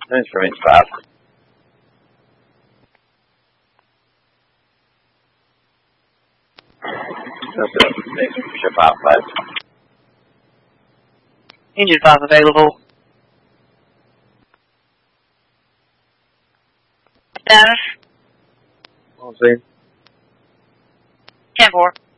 Thanks for me, 5. Thanks for ship out 5. Engine 5 available. Status. We'll see. 10-4.